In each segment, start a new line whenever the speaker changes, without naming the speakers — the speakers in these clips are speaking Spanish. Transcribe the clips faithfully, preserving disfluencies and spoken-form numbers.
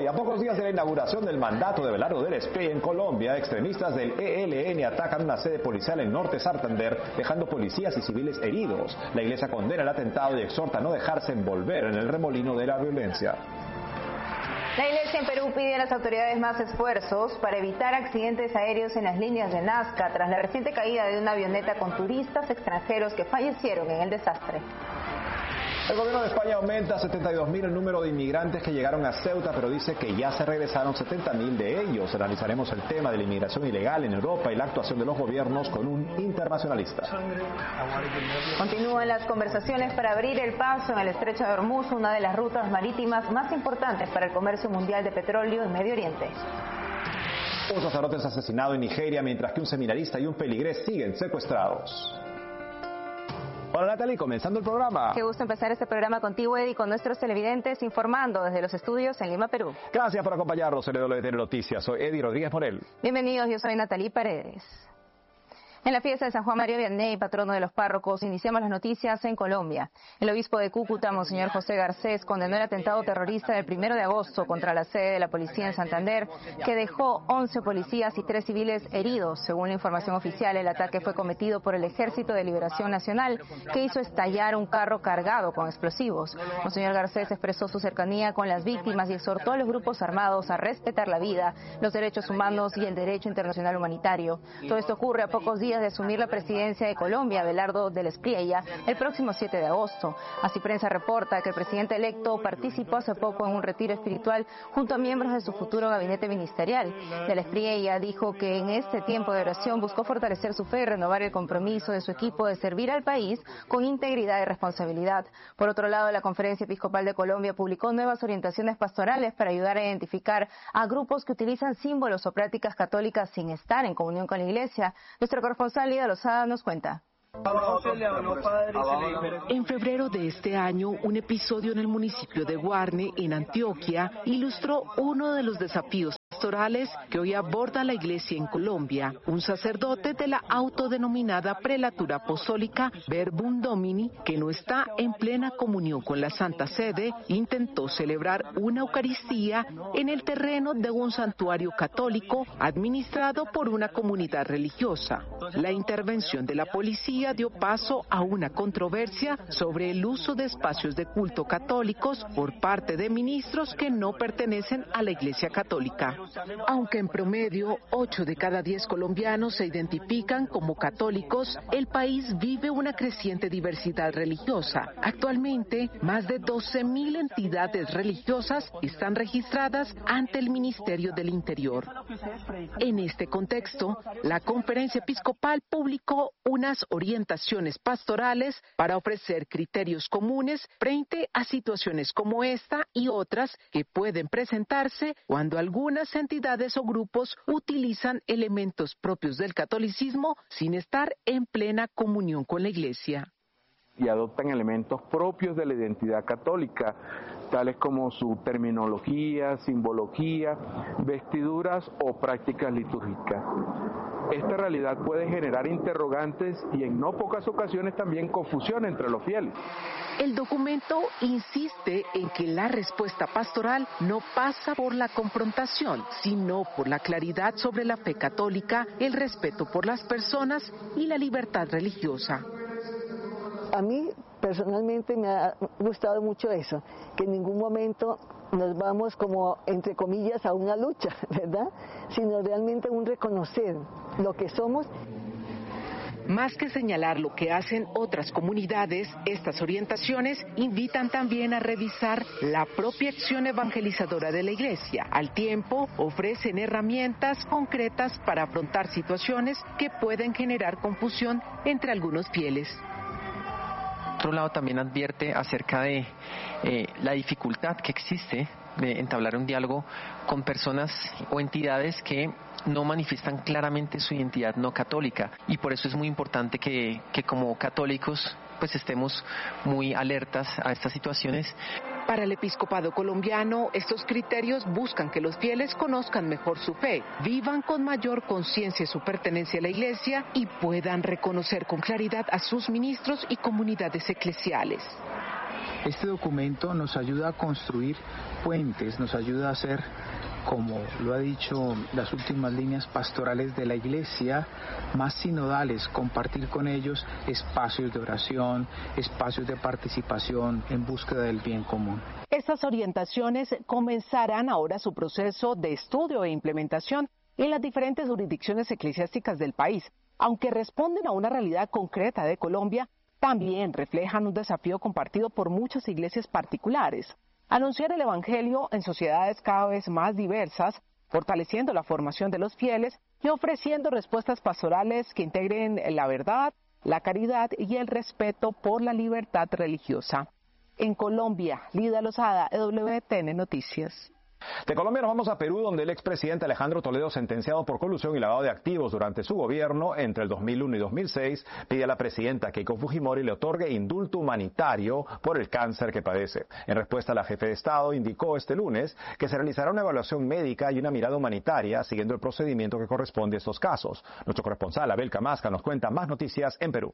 a pocos días de la inauguración del mandato de Abelardo del Espriella en Colombia, extremistas del E L N atacan una sede policial en Norte Santander, dejando policías y civiles heridos. La iglesia condena el atentado y exhorta a no dejarse envolver en el remolino de la violencia.
La Iglesia en Perú pide a las autoridades más esfuerzos para evitar accidentes aéreos en las líneas de Nazca tras la reciente caída de una avioneta con turistas extranjeros que fallecieron en el desastre.
El gobierno de España aumenta a setenta y dos mil el número de inmigrantes que llegaron a Ceuta, pero dice que ya se regresaron setenta mil de ellos. Analizaremos el tema de la inmigración ilegal en Europa y la actuación de los gobiernos con un internacionalista.
Continúan las conversaciones para abrir el paso en el Estrecho de Hormuz, una de las rutas marítimas más importantes para el comercio mundial de petróleo en Medio Oriente.
Un sacerdote es asesinado en Nigeria, mientras que un seminarista y un peligrés siguen secuestrados. Hola Natalie, comenzando el programa.
Qué gusto empezar este programa contigo, Eddie, con nuestros televidentes informando desde los estudios en Lima, Perú.
Gracias por acompañarnos en W T N Noticias. Soy Eddie Rodríguez Morel.
Bienvenidos, yo soy Natalie Paredes. En la fiesta de San Juan María Vianney, patrono de los párrocos, iniciamos las noticias en Colombia. El obispo de Cúcuta, Monseñor José Garcés, condenó el atentado terrorista del primero de agosto contra la sede de la policía en Santander, que dejó once policías y tres civiles heridos. Según la información oficial, el ataque fue cometido por el Ejército de Liberación Nacional, que hizo estallar un carro cargado con explosivos. Monseñor Garcés expresó su cercanía con las víctimas y exhortó a los grupos armados a respetar la vida, los derechos humanos y el derecho internacional humanitario. Todo esto ocurre a pocos días de asumir la presidencia de Colombia, Abelardo del Espriella, el próximo siete de agosto. Así Prensa reporta que el presidente electo participó hace poco en un retiro espiritual junto a miembros de su futuro gabinete ministerial. Del Espriella dijo que en este tiempo de oración buscó fortalecer su fe y renovar el compromiso de su equipo de servir al país con integridad y responsabilidad. Por otro lado, la Conferencia Episcopal de Colombia publicó nuevas orientaciones pastorales para ayudar a identificar a grupos que utilizan símbolos o prácticas católicas sin estar en comunión con la Iglesia. Nuestro corresponsal Lida Lozada nos cuenta.
En febrero de este año, un episodio en el municipio de Guarne, en Antioquia, ilustró uno de los desafíos pastorales que hoy aborda la Iglesia en Colombia. Un sacerdote de la autodenominada Prelatura Apostólica Verbum Domini, que no está en plena comunión con la Santa Sede, intentó celebrar una Eucaristía en el terreno de un santuario católico administrado por una comunidad religiosa. La intervención de la policía dio paso a una controversia sobre el uso de espacios de culto católicos por parte de ministros que no pertenecen a la Iglesia Católica. Aunque en promedio ocho de cada diez colombianos se identifican como católicos, el país vive una creciente diversidad religiosa. Actualmente, más de doce mil entidades religiosas están registradas ante el Ministerio del Interior. En este contexto, la Conferencia Episcopal publicó unas orientaciones pastorales para ofrecer criterios comunes frente a situaciones como esta y otras que pueden presentarse cuando algunas entidades o grupos utilizan elementos propios del catolicismo sin estar en plena comunión con la Iglesia.
Y adoptan elementos propios de la identidad católica, tales como su terminología, simbología, vestiduras o prácticas litúrgicas. Esta realidad puede generar interrogantes y en no pocas ocasiones también confusión entre los fieles.
El documento insiste en que la respuesta pastoral no pasa por la confrontación, sino por la claridad sobre la fe católica, el respeto por las personas y la libertad religiosa.
A mí personalmente me ha gustado mucho eso, que en ningún momento nos vamos como, entre comillas, a una lucha, ¿verdad? Sino realmente un reconocer lo que somos.
Más que señalar lo que hacen otras comunidades, estas orientaciones invitan también a revisar la propia acción evangelizadora de la Iglesia. Al tiempo, ofrecen herramientas concretas para afrontar situaciones que pueden generar confusión entre algunos fieles.
Por otro lado, también advierte acerca de eh, la dificultad que existe de entablar un diálogo con personas o entidades que no manifiestan claramente su identidad no católica, y por eso es muy importante que, que como católicos pues estemos muy alertas a estas situaciones.
Para el episcopado colombiano, estos criterios buscan que los fieles conozcan mejor su fe, vivan con mayor conciencia su pertenencia a la Iglesia y puedan reconocer con claridad a sus ministros y comunidades eclesiales.
Este documento nos ayuda a construir puentes, nos ayuda a hacer, como lo ha dicho, las últimas líneas pastorales de la Iglesia, más sinodales, compartir con ellos espacios de oración, espacios de participación en búsqueda del bien común.
Estas orientaciones comenzarán ahora su proceso de estudio e implementación en las diferentes jurisdicciones eclesiásticas del país, aunque responden a una realidad concreta de Colombia. También reflejan un desafío compartido por muchas iglesias particulares: anunciar el Evangelio en sociedades cada vez más diversas, fortaleciendo la formación de los fieles y ofreciendo respuestas pastorales que integren la verdad, la caridad y el respeto por la libertad religiosa. En Colombia, Lida Lozada, E W T N Noticias.
De Colombia nos vamos a Perú, donde el expresidente Alejandro Toledo, sentenciado por colusión y lavado de activos durante su gobierno entre el dos mil uno y dos mil seis, pide a la presidenta Keiko Fujimori le otorgue indulto humanitario por el cáncer que padece. En respuesta, la jefe de Estado indicó este lunes que se realizará una evaluación médica y una mirada humanitaria siguiendo el procedimiento que corresponde a estos casos. Nuestro corresponsal Abel Camasca nos cuenta más noticias en Perú.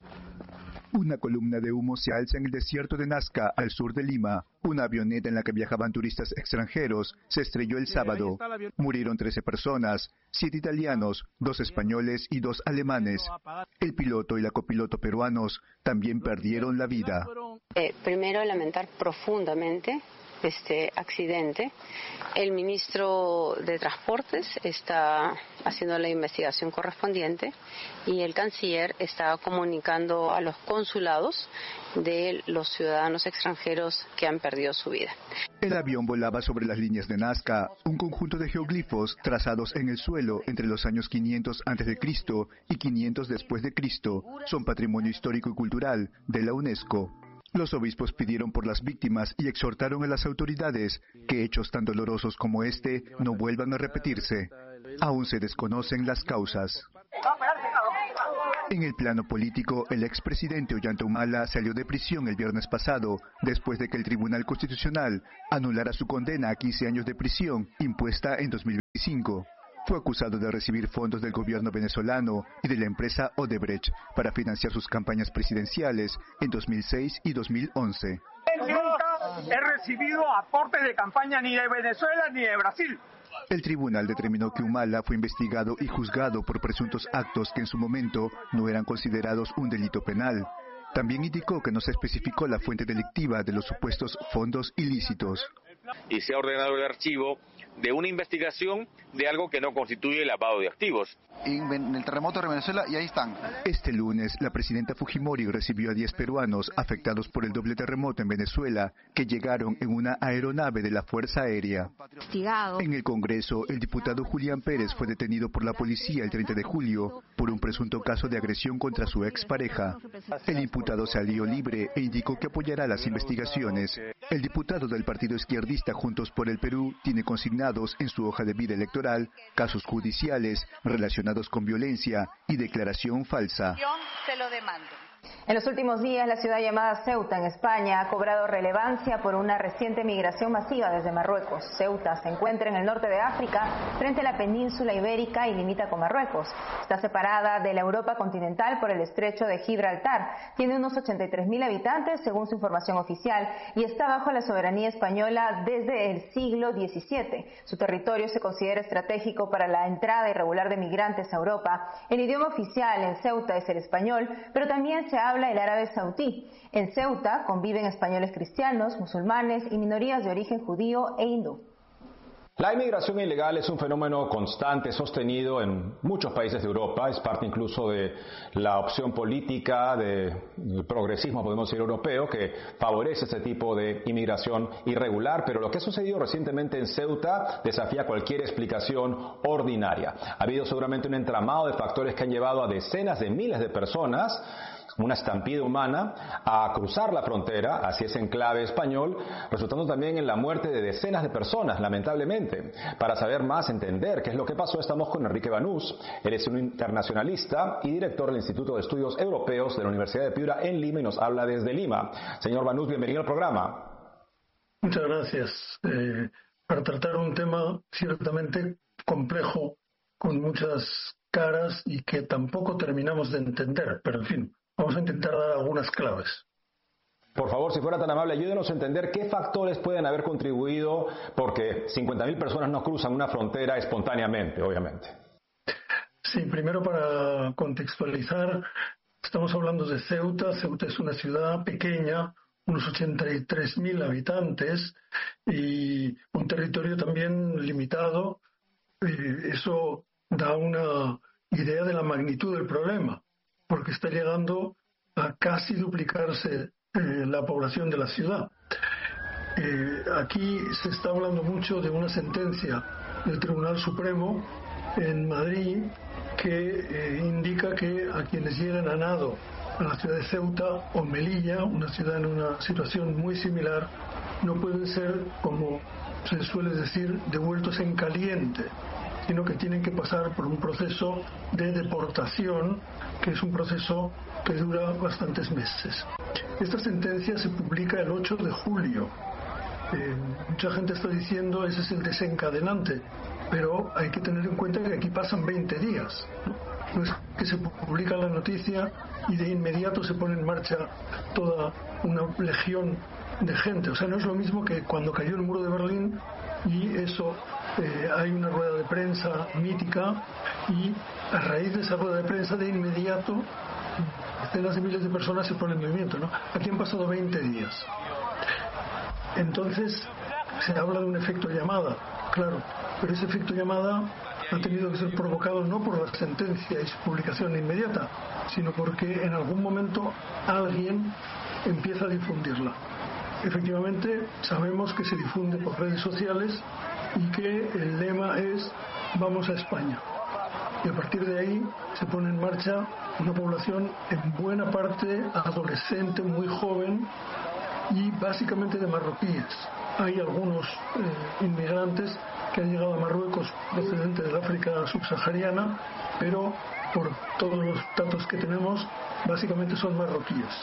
Una columna de humo se alza en el desierto de Nazca, al sur de Lima. Una avioneta en la que viajaban turistas extranjeros se estrelló el sábado. Murieron trece personas, siete italianos, dos españoles y dos alemanes. El piloto y la copiloto peruanos también perdieron la vida.
Eh, primero, lamentar profundamente este accidente. El ministro de Transportes está haciendo la investigación correspondiente y el canciller está comunicando a los consulados de los ciudadanos extranjeros que han perdido su vida.
El avión volaba sobre las líneas de Nazca, un conjunto de geoglifos trazados en el suelo entre los años quinientos antes de Cristo y quinientos después de Cristo. Son patrimonio histórico y cultural de la UNESCO. Los obispos pidieron por las víctimas y exhortaron a las autoridades que hechos tan dolorosos como este no vuelvan a repetirse. Aún se desconocen las causas. En el plano político, el expresidente Ollanta Humala salió de prisión el viernes pasado, después de que el Tribunal Constitucional anulara su condena a quince años de prisión, impuesta en dos mil veinticinco. Fue acusado de recibir fondos del gobierno venezolano y de la empresa Odebrecht para financiar sus campañas presidenciales en dos mil seis y dos mil once.
Nunca he recibido aportes de campaña ni de Venezuela ni de Brasil.
El tribunal determinó que Humala fue investigado y juzgado por presuntos actos que en su momento no eran considerados un delito penal. También indicó que no se especificó la fuente delictiva de los supuestos fondos ilícitos.
Y se ha ordenado el archivo de una investigación de algo que no constituye lavado de activos.
En el terremoto de Venezuela, y ahí están.
Este lunes, la presidenta Fujimori recibió a diez peruanos afectados por el doble terremoto en Venezuela, que llegaron en una aeronave de la Fuerza Aérea. En el Congreso, el diputado Julián Pérez fue detenido por la policía el treinta de julio por un presunto caso de agresión contra su expareja. El imputado salió libre e indicó que apoyará las investigaciones. El diputado del partido izquierdista Juntos por el Perú tiene consignados en su hoja de vida electoral casos judiciales relacionados con violencia y declaración falsa.
Se lo demando. En los últimos días, la ciudad llamada Ceuta, en España, ha cobrado relevancia por una reciente migración masiva desde Marruecos. Ceuta se encuentra en el norte de África, frente a la península ibérica y limita con Marruecos. Está separada de la Europa continental por el estrecho de Gibraltar. Tiene unos ochenta y tres mil habitantes, según su información oficial, y está bajo la soberanía española desde el siglo diecisiete. Su territorio se considera estratégico para la entrada irregular de migrantes a Europa. El idioma oficial en Ceuta es el español, pero también se habla el árabe saudí. En Ceuta conviven españoles cristianos, musulmanes y minorías de origen judío e hindú.
La inmigración ilegal es un fenómeno constante, sostenido en muchos países de Europa. Es parte incluso de la opción política del progresismo, podemos decir, europeo, que favorece este tipo de inmigración irregular. Pero lo que ha sucedido recientemente en Ceuta desafía cualquier explicación ordinaria. Ha habido seguramente un entramado de factores que han llevado a decenas de miles de personas, una estampida humana, a cruzar la frontera hacia ese enclave español, resultando también en la muerte de decenas de personas, lamentablemente. Para saber más, entender qué es lo que pasó, estamos con Enrique Banús. Él es un internacionalista y director del Instituto de Estudios Europeos de la Universidad de Piura en Lima y nos habla desde Lima. Señor Banús, bienvenido al programa.
Muchas gracias. Eh, para tratar un tema ciertamente complejo, con muchas caras y que tampoco terminamos de entender, pero en fin, vamos a intentar dar algunas claves.
Por favor, si fuera tan amable, ayúdenos a entender qué factores pueden haber contribuido, porque cincuenta mil personas no cruzan una frontera espontáneamente, obviamente.
Sí, primero para contextualizar, estamos hablando de Ceuta. Ceuta es una ciudad pequeña, unos ochenta y tres mil habitantes y un territorio también limitado. Eh, eso da una idea de la magnitud del problema, porque está llegando a casi duplicarse Eh, la población de la ciudad. Eh, aquí se está hablando mucho de una sentencia del Tribunal Supremo en Madrid que eh, indica que a quienes lleguen a nado a la ciudad de Ceuta o Melilla, una ciudad en una situación muy similar, no pueden ser, como se suele decir, devueltos en caliente, sino que tienen que pasar por un proceso de deportación, que es un proceso que dura bastantes meses. Esta sentencia se publica el ocho de julio. Eh, mucha gente está diciendo ese es el desencadenante, pero hay que tener en cuenta que aquí pasan veinte días. No es que se publica la noticia y de inmediato se pone en marcha toda una legión de gente. O sea, no es lo mismo que cuando cayó el muro de Berlín y eso, eh, hay una rueda de prensa mítica y a raíz de esa rueda de prensa de inmediato decenas de miles de personas se ponen en movimiento, ¿no? Aquí han pasado veinte días. Entonces se habla de un efecto llamada, claro, pero ese efecto llamada ha tenido que ser provocado no por la sentencia y su publicación inmediata, sino porque en algún momento alguien empieza a difundirla. Efectivamente, sabemos que se difunde por redes sociales y que el lema es "Vamos a España". Y a partir de ahí se pone en marcha una población en buena parte adolescente, muy joven y básicamente de marroquíes. Hay algunos eh, inmigrantes que han llegado a Marruecos procedentes del África subsahariana, pero por todos los datos que tenemos, básicamente son marroquíes.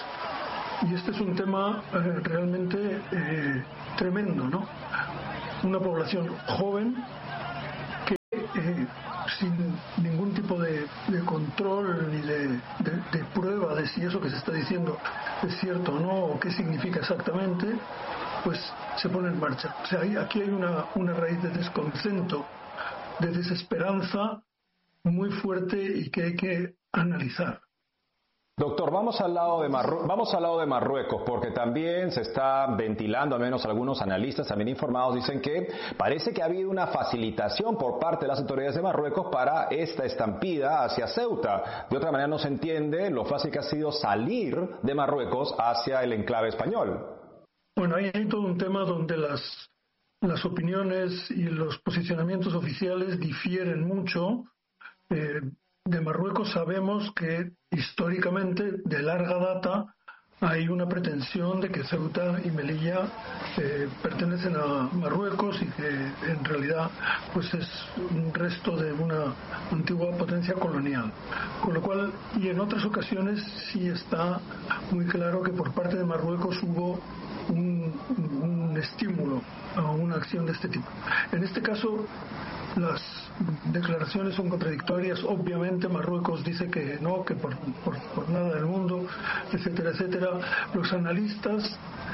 Y este es un tema eh, realmente eh, tremendo, ¿no? Una población joven que eh, sin ningún tipo de, de control ni de, de, de prueba de si eso que se está diciendo es cierto o no, o qué significa exactamente, pues se pone en marcha. O sea, hay, aquí hay una, una raíz de desconcento, de desesperanza muy fuerte y que hay que analizar.
Doctor, vamos al lado de Marru- vamos al lado de Marruecos, porque también se está ventilando, al menos algunos analistas también informados dicen que parece que ha habido una facilitación por parte de las autoridades de Marruecos para esta estampida hacia Ceuta. De otra manera no se entiende lo fácil que ha sido salir de Marruecos hacia el enclave español.
Bueno, ahí hay todo un tema donde las, las opiniones y los posicionamientos oficiales difieren mucho. Eh, de Marruecos sabemos que históricamente, de larga data, hay una pretensión de que Ceuta y Melilla eh, pertenecen a Marruecos y que en realidad pues es un resto de una antigua potencia colonial. Con lo cual, y en otras ocasiones sí está muy claro que por parte de Marruecos hubo un, un estímulo a una acción de este tipo. En este caso, las declaraciones son contradictorias. Obviamente Marruecos dice que no, que por, por, por nada del mundo, etcétera, etcétera. Los analistas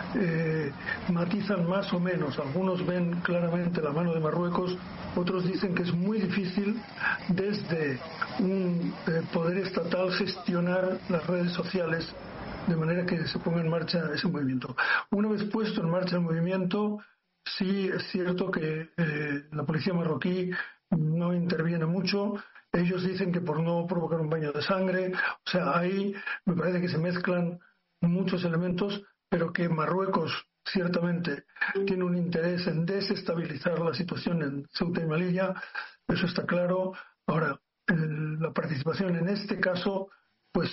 eh, matizan más o menos. Algunos ven claramente la mano de Marruecos, otros dicen que es muy difícil desde un eh, poder estatal gestionar las redes sociales de manera que se ponga en marcha ese movimiento. Una vez puesto en marcha el movimiento, sí es cierto que eh, la policía marroquí no interviene mucho. Ellos dicen que por no provocar un baño de sangre. O sea, ahí me parece que se mezclan muchos elementos, pero que Marruecos ciertamente tiene un interés en desestabilizar la situación en Ceuta y Melilla. Eso está claro. Ahora, el, la participación en este caso, pues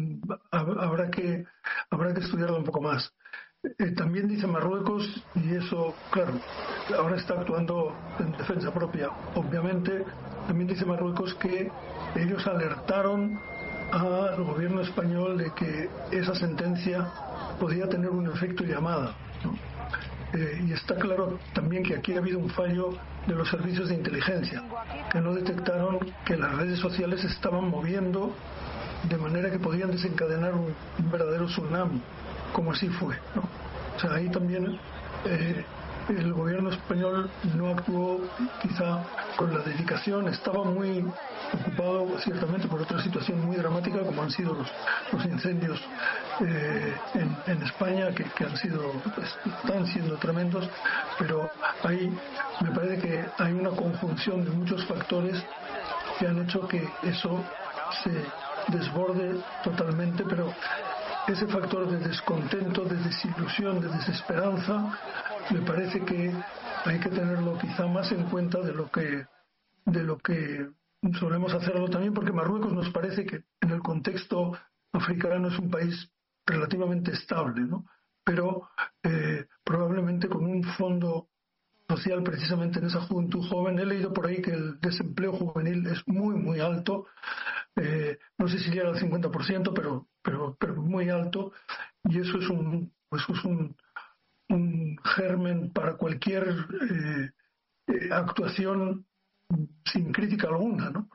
habrá que, habrá que estudiarlo un poco más. Eh, también dice Marruecos, y eso, claro, ahora está actuando en defensa propia, obviamente, también dice Marruecos que ellos alertaron al gobierno español de que esa sentencia podía tener un efecto llamada, ¿no? Eh, y está claro también que aquí ha habido un fallo de los servicios de inteligencia, que no detectaron que las redes sociales se estaban moviendo de manera que podían desencadenar un, un verdadero tsunami. como así fue, ¿no? O sea, ahí también eh, el gobierno español no actuó quizá con la dedicación, estaba muy ocupado ciertamente por otra situación muy dramática como han sido los, los incendios eh, en, en España, que, que han sido, pues, están siendo tremendos, pero ahí me parece que hay una conjunción de muchos factores que han hecho que eso se desborde totalmente, pero ese factor de descontento, de desilusión, de desesperanza, me parece que hay que tenerlo quizá más en cuenta de lo que de lo que solemos hacerlo también, porque Marruecos nos parece que en el contexto africano es un país relativamente estable, ¿no? Pero eh, probablemente con un fondo social precisamente en esa juventud joven. He leído por ahí que el desempleo juvenil es muy, muy alto. Eh, no sé si llega al cincuenta por ciento, pero, pero, pero muy alto. Y eso es un, eso es un, un germen para cualquier eh, eh, actuación sin crítica alguna, ¿no?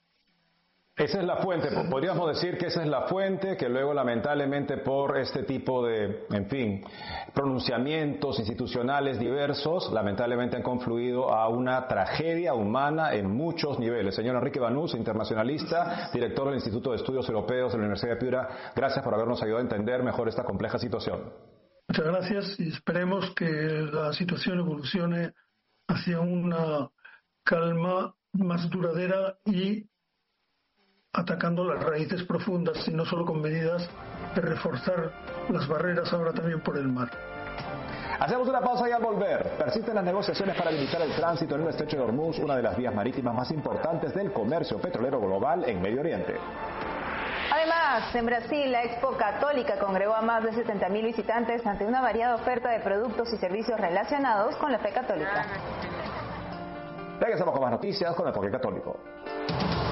Esa es la fuente, podríamos decir que esa es la fuente, que luego lamentablemente por este tipo de, en fin, pronunciamientos institucionales diversos, lamentablemente han confluido a una tragedia humana en muchos niveles. Señor Enrique Banús, internacionalista, director del Instituto de Estudios Europeos de la Universidad de Piura, gracias por habernos ayudado a entender mejor esta compleja situación.
Muchas gracias y esperemos que la situación evolucione hacia una calma más duradera y atacando las raíces profundas y no solo con medidas de reforzar las barreras ahora también por el mar.
Hacemos una pausa y al volver, persisten las negociaciones para limitar el tránsito en el estrecho de Hormuz, una de las vías marítimas más importantes del comercio petrolero global en Medio Oriente.
Además, en Brasil, la Expo Católica congregó a más de setenta mil visitantes ante una variada oferta de productos y servicios relacionados con la fe católica.
Regresamos con más noticias con el Enfoque Católico.